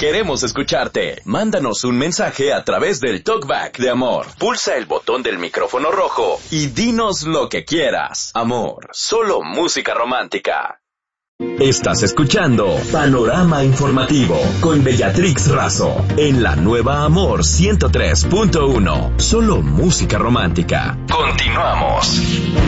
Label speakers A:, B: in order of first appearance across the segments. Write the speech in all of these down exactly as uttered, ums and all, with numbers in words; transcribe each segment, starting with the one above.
A: Queremos escucharte. Mándanos un mensaje a través del Talkback de Amor. Pulsa el botón del micrófono rojo y dinos lo que quieras. Amor, solo música romántica. Estás escuchando Panorama Informativo con Bellatrix Razo en la nueva Amor ciento tres punto uno. Solo música romántica. Continuamos.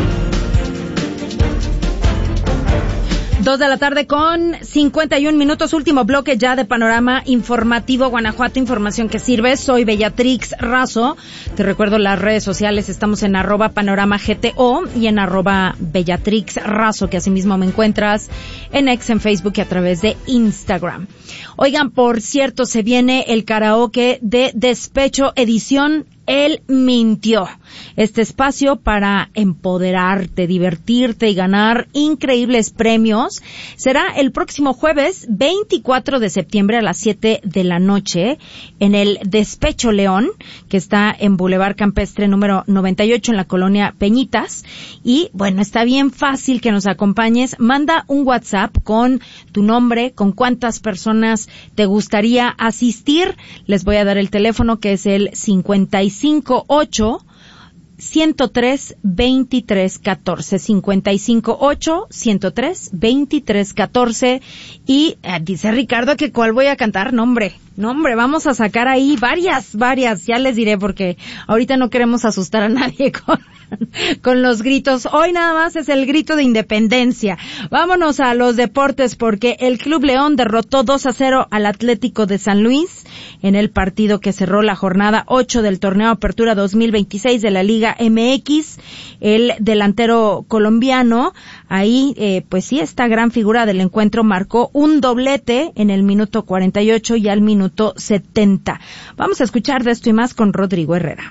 B: Dos de la tarde con cincuenta y un minutos, último bloque ya de Panorama Informativo Guanajuato, información que sirve. Soy Bellatrix Razo. Te recuerdo las redes sociales, estamos en arroba panorama G T O y en arroba Bellatrix Razo, que asimismo me encuentras en X, en Facebook y a través de Instagram. Oigan, por cierto, se viene el karaoke de Despecho edición Él mintió. Este espacio para empoderarte, divertirte y ganar increíbles premios será el próximo jueves veinticuatro de septiembre a las siete de la noche en el Despecho León, que está en Boulevard Campestre número noventa y ocho en la colonia Peñitas. Y bueno, está bien fácil que nos acompañes. Manda un WhatsApp con tu nombre, con cuántas personas te gustaría asistir. Les voy a dar el teléfono, que es el cincuenta y cinco ocho ciento tres veintitrés catorce, cincuenta y cinco ocho ciento tres veintitrés catorce. Y eh, dice Ricardo que cuál voy a cantar. No, hombre, no, hombre, vamos a sacar ahí varias, varias, ya les diré, porque ahorita no queremos asustar a nadie con, con los gritos. Hoy nada más es el grito de independencia. Vámonos a los deportes, porque el Club León derrotó dos a cero al Atlético de San Luis en el partido que cerró la jornada ocho del torneo Apertura dos mil veintiséis de la Liga M X. El delantero colombiano, ahí, eh, pues sí, esta gran figura del encuentro marcó un doblete en el minuto cuarenta y ocho y al minuto setenta. Vamos a escuchar de esto y más con Rodrigo Herrera.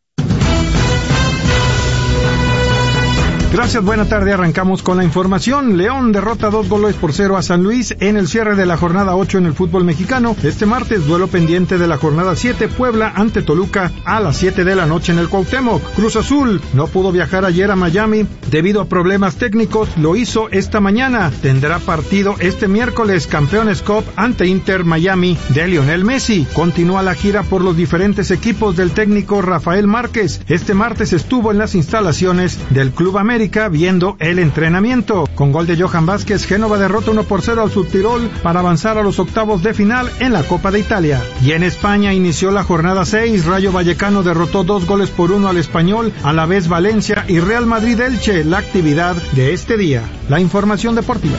C: Gracias, buena tarde. Arrancamos con la información. León derrota dos goles por cero a San Luis en el cierre de la jornada ocho en el fútbol mexicano. Este martes, duelo pendiente de la jornada siete, Puebla ante Toluca a las siete de la noche en el Cuauhtémoc. Cruz Azul no pudo viajar ayer a Miami debido a problemas técnicos, lo hizo esta mañana. Tendrá partido este miércoles, Campeones Cup ante Inter Miami de Lionel Messi. Continúa la gira por los diferentes equipos del técnico Rafael Márquez. Este martes estuvo en las instalaciones del Club América viendo el entrenamiento. Con gol de Johan Vázquez, Génova derrota uno por cero al Subtirol para avanzar a los octavos de final en la Copa de Italia. Y en España inició la jornada seis, Rayo Vallecano derrotó dos goles por uno al Español, a la vez Valencia y Real Madrid Elche, la actividad de este día. La información deportiva.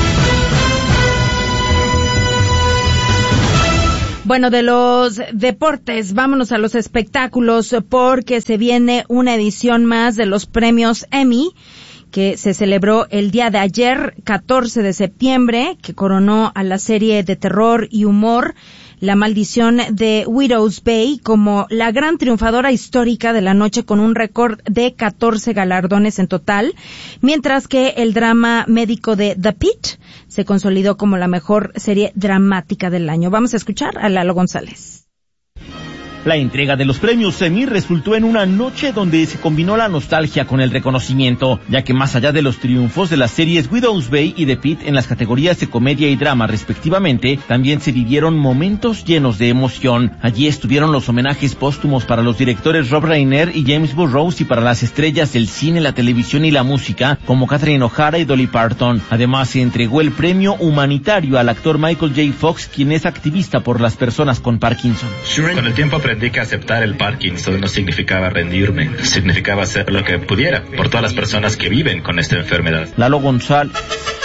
B: Bueno, de los deportes, vámonos a los espectáculos, porque se viene una edición más de los premios Emmy, que se celebró el día de ayer, catorce de septiembre, que coronó a la serie de terror y humor La Maldición de Widow's Bay como la gran triunfadora histórica de la noche, con un récord de catorce galardones en total, mientras que el drama médico de The Pitt se consolidó como la mejor serie dramática del año. Vamos a escuchar a Lalo González.
D: La entrega de los premios Emmy resultó en una noche donde se combinó la nostalgia con el reconocimiento, ya que más allá de los triunfos de las series Widow's Bay y The Pitt en las categorías de comedia y drama respectivamente, también se vivieron momentos llenos de emoción. Allí estuvieron los homenajes póstumos para los directores Rob Reiner y James Burrows y para las estrellas del cine, la televisión y la música como Catherine O'Hara y Dolly Parton. Además, se entregó el premio humanitario al actor Michael J. Fox, quien es activista por las personas con Parkinson.
E: Con el tiempo aprendí que aceptar el Parkinson no significaba rendirme, significaba hacer lo que pudiera por todas las personas que viven con esta enfermedad.
D: Lalo González.